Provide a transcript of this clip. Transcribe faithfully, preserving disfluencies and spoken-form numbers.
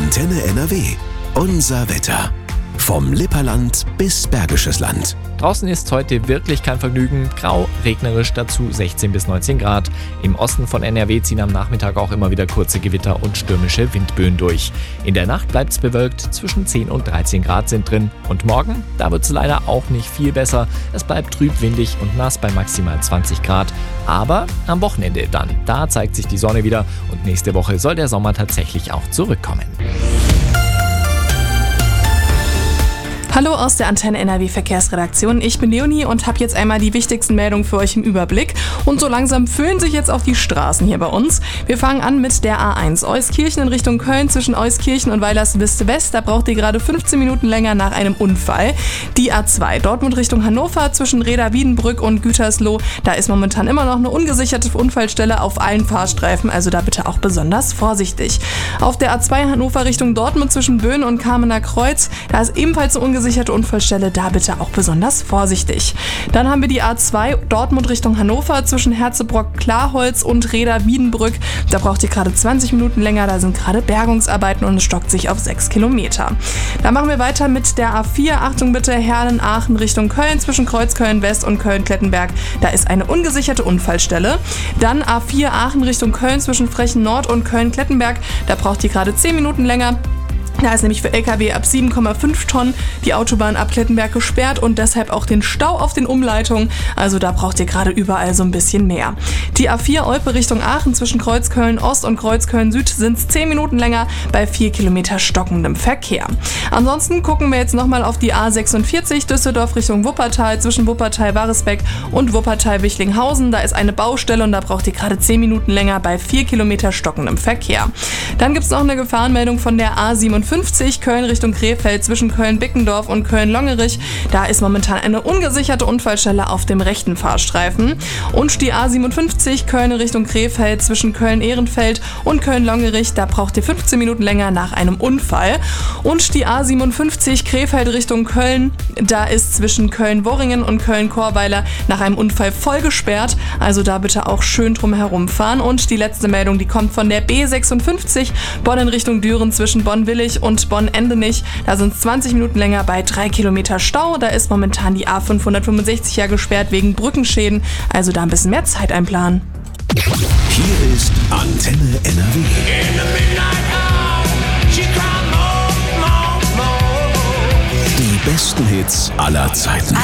Antenne N R W. Unser Wetter. Vom Lipperland bis Bergisches Land. Draußen ist heute wirklich kein Vergnügen. Grau, regnerisch, dazu sechzehn bis neunzehn Grad. Im Osten von N R W ziehen am Nachmittag auch immer wieder kurze Gewitter und stürmische Windböen durch. In der Nacht bleibt es bewölkt, zwischen zehn und dreizehn Grad sind drin. Und morgen, da wird es leider auch nicht viel besser. Es bleibt trüb, windig und nass bei maximal zwanzig Grad. Aber am Wochenende dann, da zeigt sich die Sonne wieder und nächste Woche soll der Sommer tatsächlich auch zurückkommen. Hallo aus der Antenne N R W Verkehrsredaktion. Ich bin Leonie und habe jetzt einmal die wichtigsten Meldungen für euch im Überblick. Und so langsam füllen sich jetzt auch die Straßen hier bei uns. Wir fangen an mit der A eins. Euskirchen in Richtung Köln zwischen Euskirchen und Weilerswiste West. Da braucht ihr gerade fünfzehn Minuten länger nach einem Unfall. Die A zwei. Dortmund Richtung Hannover zwischen Reda-Wiedenbrück und Gütersloh. Da ist momentan immer noch eine ungesicherte Unfallstelle auf allen Fahrstreifen. Also da bitte auch besonders vorsichtig. Auf der A zwei Hannover Richtung Dortmund zwischen Böen und Kamener Kreuz. Da ist ebenfalls eine ungesicherte Unfallstelle, da bitte auch besonders vorsichtig. Dann haben wir die A zwei Dortmund Richtung Hannover zwischen Herzebrock-Klarholz und Reda-Wiedenbrück. Da braucht ihr gerade zwanzig Minuten länger, da sind gerade Bergungsarbeiten und es stockt sich auf sechs Kilometer. Dann machen wir weiter mit der A vier. Achtung bitte, Herlen-Aachen Richtung Köln zwischen Kreuzköln-West und Köln-Klettenberg. Da ist eine ungesicherte Unfallstelle. Dann A vier Aachen Richtung Köln zwischen Frechen-Nord und Köln-Klettenberg. Da braucht ihr gerade zehn Minuten länger. Da ist nämlich für L K W ab sieben Komma fünf Tonnen die Autobahn ab Klettenberg gesperrt und deshalb auch den Stau auf den Umleitungen. Also da braucht ihr gerade überall so ein bisschen mehr. Die A vier Olpe Richtung Aachen zwischen Kreuzköln Ost und Kreuzköln Süd sind es zehn Minuten länger bei vier Kilometer stockendem Verkehr. Ansonsten gucken wir jetzt nochmal auf die A sechsundvierzig Düsseldorf Richtung Wuppertal zwischen Wuppertal-Waresbeck und Wuppertal-Wichlinghausen. Da ist eine Baustelle und da braucht ihr gerade zehn Minuten länger bei vier Kilometer stockendem Verkehr. Dann gibt es noch eine Gefahrenmeldung von der A siebenundfünfzig Köln Richtung Krefeld zwischen Köln-Bickendorf und Köln-Longerich. Da ist momentan eine ungesicherte Unfallstelle auf dem rechten Fahrstreifen. Und die A siebenundfünfzig Köln Richtung Krefeld zwischen Köln-Ehrenfeld und Köln-Longerich. Da braucht ihr fünfzehn Minuten länger nach einem Unfall. Und die A siebenundfünfzig Krefeld Richtung Köln. Da ist zwischen Köln-Worringen und Köln-Chorweiler nach einem Unfall voll gesperrt. Also da bitte auch schön drum herum fahren. Und die letzte Meldung, die kommt von der B sechsundfünfzig Bonn in Richtung Düren zwischen Bonn-Willig und Bonn-Endenich. Da sind es zwanzig Minuten länger bei drei Kilometer Stau. Da ist momentan die A fünfhundertfünfundsechzig ja gesperrt wegen Brückenschäden. Also da ein bisschen mehr Zeit einplanen. Hier ist Antenne N R W. Die besten Hits aller Zeiten.